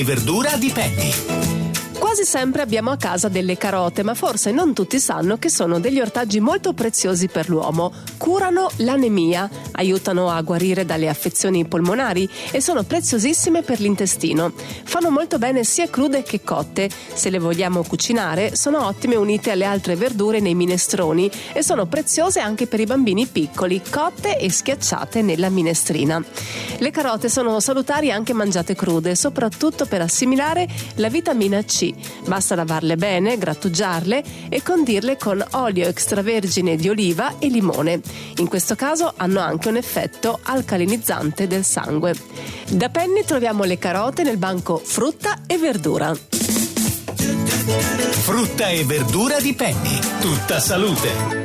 Verdura di Penny. Quasi sempre abbiamo a casa delle carote, ma forse non tutti sanno che sono degli ortaggi molto preziosi per l'uomo. Curano l'anemia, aiutano a guarire dalle affezioni polmonari e sono preziosissime per l'intestino. Fanno molto bene sia crude che cotte. Se le vogliamo cucinare, sono ottime unite alle altre verdure nei minestroni e sono preziose anche per i bambini piccoli, cotte e schiacciate nella minestrina. Le carote sono salutari anche mangiate crude, soprattutto per assimilare la vitamina C. Basta lavarle bene, grattugiarle e condirle con olio extravergine di oliva e limone. In questo caso hanno anche un effetto alcalinizzante del sangue. Da Penny troviamo le carote nel banco frutta e verdura. Frutta e verdura di Penny. Tutta salute.